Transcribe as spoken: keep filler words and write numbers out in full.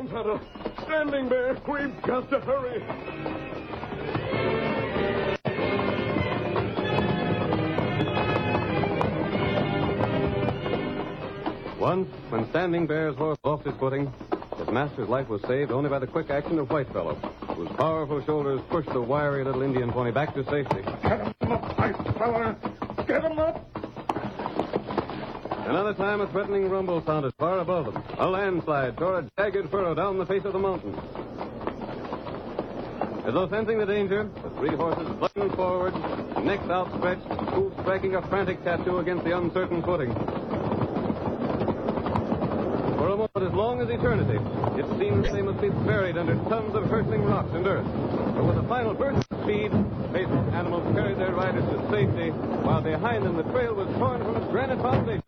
Tonto. Standing Bear, we've got to hurry. Once, when Standing Bear's horse lost his footing, his master's life was saved only by the quick action of Whitefellow, whose powerful shoulders pushed the wiry little Indian pony back to safety. Get him up, Whitefellow. Get him up. Another time, a threatening rumble sounded far above them. A landslide tore a jagged furrow down the face of the mountain. As though sensing the danger, the three horses plunged forward, necks outstretched, hoofs striking a frantic tattoo against the uncertain footing. For a moment as long as eternity, it seemed they must be buried under tons of hurtling rocks and earth. But with a final burst of speed, the faithful animals carried their riders to safety, while behind them the trail was torn from its granite foundation.